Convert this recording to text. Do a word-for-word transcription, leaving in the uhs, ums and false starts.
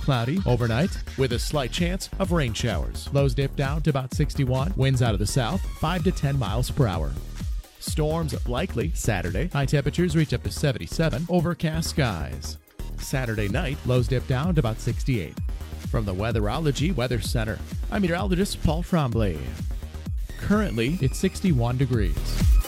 cloudy overnight with a slight chance of rain showers. Lows dip down to about sixty-one. Winds out of the south, five to ten miles per hour. Storms likely Saturday. High temperatures reach up to seventy-seven. Overcast skies. Saturday night, lows dip down to about sixty-eight. From the Weatherology Weather Center, I'm meteorologist Paul Tremblay. Currently, it's sixty-one degrees.